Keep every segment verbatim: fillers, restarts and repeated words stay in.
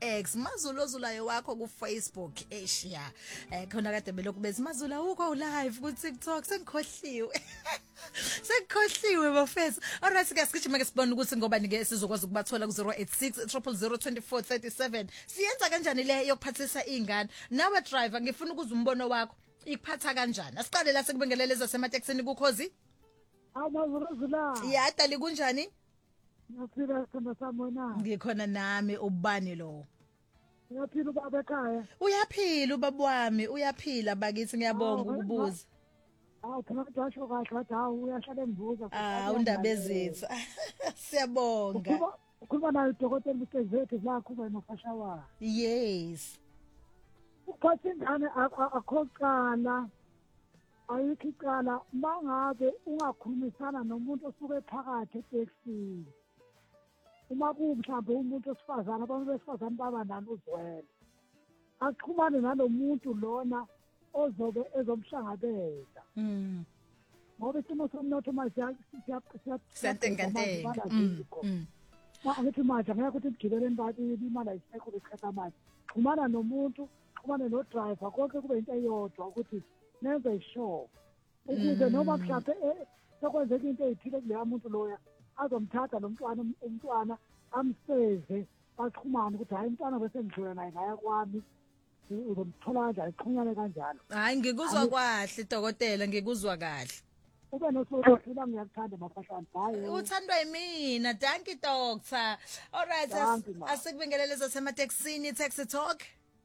X Mazulu ozulayo wakho ku Facebook Asia eh khona kade belokhu bezi Mazula ukho live ku TikTok sengikhohliwe Sekhohliwe bafethu. Alright ke sigijima ke sibone ukuthi ngoba nike sizokwazi ukubathola ku zero eight six zero zero zero two four three seven. Siyenza kanjani le yokuphathisa ingane? Nawe driver ngifuna ukuza umbono wakho ikuphatha kanjani? Asiqale la sekubengelele zasemateksini kuKhozi. Awuzula. Yadali kunjani? Ngaphila sithanda samona. Ngikhona nami ubani lo? Uyaphila ubaba ekhaya. Uyaphila ubaba wami, uyaphila bakithi ngiyabonga ukubuza. Awu phela jasho kahle wathi hawu uyahlala embuza. Ah undaba ezitha. Siyabonga. Ukuba nayo dokotela uSezethu la kuba nofashawa. Yes. Uphathe ingane akhoqala. Ayikho icala mangabe ungakhulumisana nomuntu osuke phakathi eTexini. Uma kumhlambe umuntu osifazana abantu besifazana baba nalo uzwele. Axhumane nalomuntu lona ozobe ezomhlangabeza. Mm. Ngoba isimo somnotho manje siya siya siyatenganteka. Mm. Ma ngithi manje ngeke ukuthi igibele imbali imali ayisekho lesikhathi manje. Xhumana nomuntu, xhumane no driver konke kube into eyodwa ukuthi nenze sure ukuze noma mhlawumbe sekwenzeka into ezithile kuleya muntu loya azomthatha lo mntwana umntwana amseze baxhumane ukuthi hayi umntwana bese ngidlula naye ngaya kwami uzomthola kanjani ixhunyane kanjalo. Hayi ngikuzwa kahle dokotela ngikuzwa kahle. Ube nosothi la ngiyakuthanda mafashane hayi uthandwa yimina thank you doctor. All right asikubingelele zasemateksini taxi talk.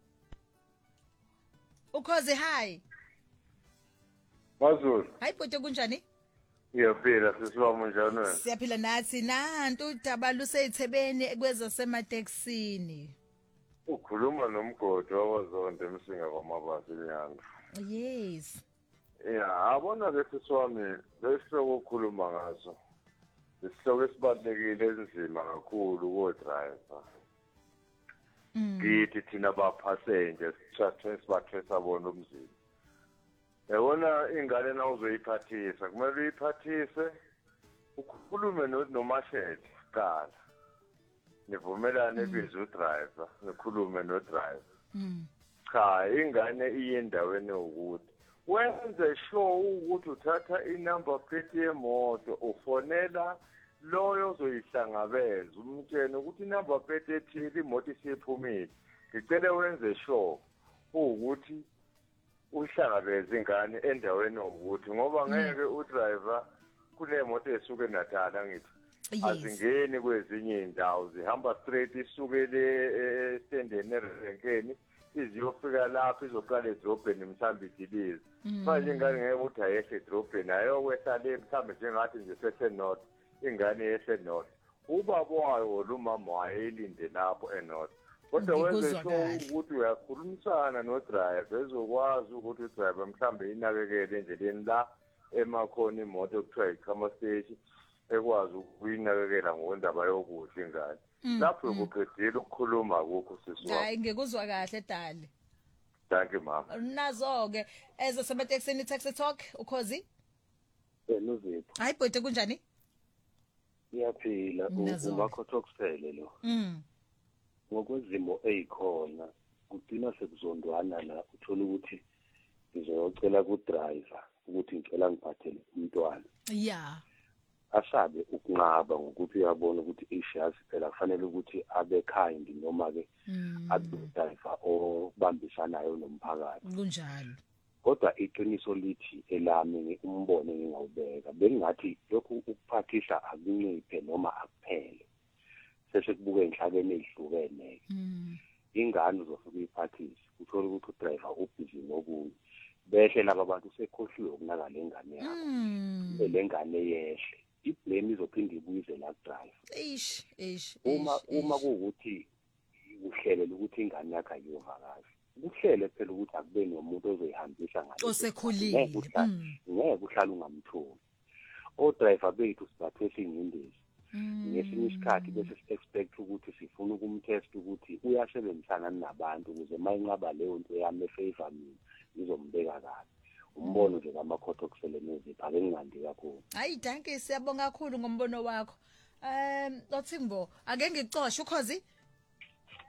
Ukhozi hi. Mazulu. Hayi bhuti kunjani? Ngiyaphila sisiwami njani? Siyaphila nathi nantu udaba luseyithebeni kweza semateksini. Ukhuluma nomgodi wawazonke emsinga kwamabasi lenyanga. Yes. Yeah, abona ke sisiwami lesihloko ukukhuluma ngaso. Isihloko esibalekile ezinzima kakhulu ko driver. Ngithi thina ba passenger sithathe sibathesa bona umzini. Yabona ingane na uzoyiphathisa kumele uyiphathise ukhulume nomashedi qala nivumelane bizo driver nikhulume no driver mm cha ingane iyendaweni ukuthi wenze sure ukuthi uthatha inumber plate yemoto ufonela loyo ozoyihlangabeza umtshene ukuthi inumber plate ethile imoto isiphumile ngicela wenze sure ukuthi uhlangabeze ingane endaweni ukuthi ngoba ngeke udriver kunemoto esuke eNatala ngithi azingeni kwezinye indawo zihamba straight isukele estendeni erenkeni iziyofika lapho izoqala edrobheni mhlambi idilize manje ingane ngeke ukuthi ayehle edrobheni ayokwehla le mhlambi njengathi nje sesenorth ingane yehle north ubaba wayo lumama wayelinde lapho enorth. Kodwa wenze sure ukuthi uyakhulumisana no driver ezokwazi ukuthi udriver mhlambe inakekele endleleni la emakhona imoto okuthiwa ikhama stage ekwazi ukuyinakekela ngokwendaba yokudla ingane. Lapho ukuqedile ukukhuluma akukho sisiwa. Hayi ngikuzwa kahle dali. Thank you mama. Nazo ke eze semateksini taxi talk Ukhozi. Eh nozipho. Hayi bhuti kunjani? Ngiyaphila umakho tokusele lo. Mm. Ngokwezimo ezikhona kudina sekuzondwana la uthola ukuthi ngizocela ku driver ukuthi ngicela ngiphathele umntwana. Yeah. Asabe ukunqaba ngokuthi uyabona ukuthi ishazi phela kufanele ukuthi abe kind noma ke abe driver obambisanayo nomphakathi. Kunjalo. Kodwa iqiniso lithi elami umbone ngingawubeka bengathi lokhu ukuphathisa akunciphe noma akuphele. Sese kubuke enhlabeni ezihlukene ingane uzofika iphathise uthola ukuthi udriver ubhizi nokunye behle laba bantu sekhohliwe ukunaka lengane yakho lengane yehle iblame izophinda ibuyize la driver eish eish uma uma kuukuthi uhlelela ukuthi ingane yakho ayovakazi kuhlele phela ukuthi akube nomuntu ozoyihambisa ngayo osekhulile ngeke uhlala ungamtholi o driver bethu sibathwesa ingcindezi ngesinye isikhathi bese expect ukuthi sifuna ukumtest ukuthi uyasebenzisana nabantu ukuze mayinqaba leyo nto yami efavor mina ngizombeka kahle umbono nje ngamakhotho kusele nezipha ake ngingandi kakhulu. Hayi thank you siyabonga kakhulu ngombono wakho. Um Lothimbo ake ngicoshe Ukhozi